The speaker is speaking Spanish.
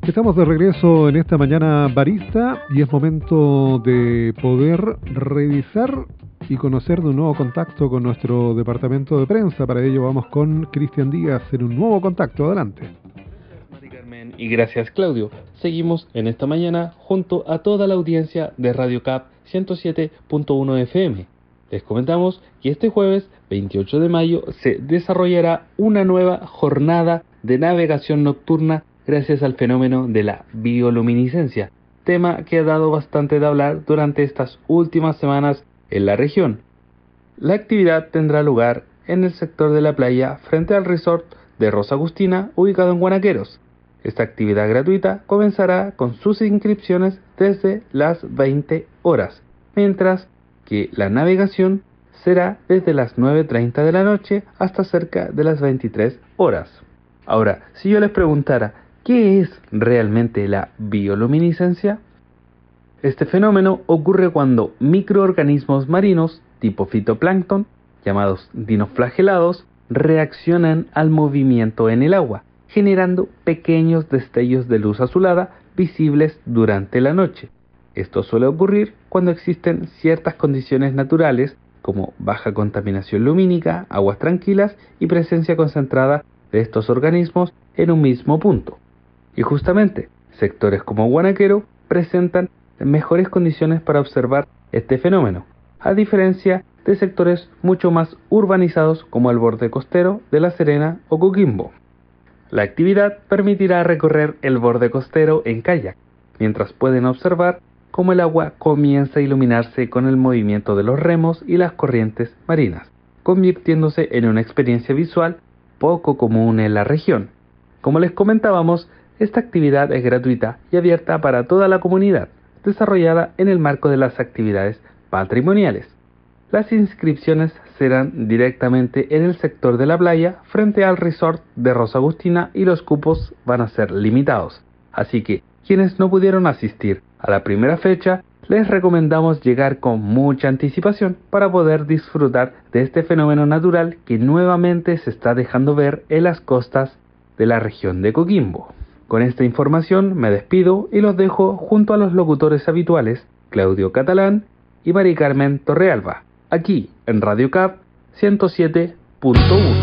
Estamos de regreso en esta mañana barista y es momento de poder revisar y conocer de un nuevo contacto con nuestro departamento de prensa. Para ello vamos con Cristian Díaz en un nuevo contacto. Adelante. Gracias, Mari Carmen, y gracias, Claudio. Seguimos en esta mañana junto a toda la audiencia de Radio CAP 107.1 FM. Les comentamos que este jueves 28 de mayo se desarrollará una nueva jornada de navegación nocturna gracias al fenómeno de la bioluminiscencia, tema que ha dado bastante de hablar durante estas últimas semanas en la región. La actividad tendrá lugar en el sector de la playa frente al resort de Rosa Agustina, ubicado en Guanaqueros. Esta actividad gratuita comenzará con sus inscripciones desde las 20 horas, mientras que la navegación será desde las 9:30 de la noche hasta cerca de las 23 horas. Ahora, si yo les preguntara, ¿qué es realmente la bioluminiscencia? Este fenómeno ocurre cuando microorganismos marinos tipo fitoplancton, llamados dinoflagelados, reaccionan al movimiento en el agua, generando pequeños destellos de luz azulada visibles durante la noche. Esto suele ocurrir cuando existen ciertas condiciones naturales como baja contaminación lumínica, aguas tranquilas y presencia concentrada de estos organismos en un mismo punto. Y justamente, sectores como Guanaquero presentan mejores condiciones para observar este fenómeno, a diferencia de sectores mucho más urbanizados como el borde costero de La Serena o Coquimbo. La actividad permitirá recorrer el borde costero en kayak, mientras pueden observar cómo el agua comienza a iluminarse con el movimiento de los remos y las corrientes marinas, convirtiéndose en una experiencia visual poco común en la región. Como les comentábamos, esta actividad es gratuita y abierta para toda la comunidad, desarrollada en el marco de las actividades patrimoniales. Las inscripciones serán directamente en el sector de la playa frente al resort de Rosa Agustina y los cupos van a ser limitados. Así que quienes no pudieron asistir a la primera fecha, les recomendamos llegar con mucha anticipación para poder disfrutar de este fenómeno natural que nuevamente se está dejando ver en las costas de la región de Coquimbo. Con esta información me despido y los dejo junto a los locutores habituales Claudio Catalán y Mari Carmen Torrealba, aquí en Radio CAP 107.1.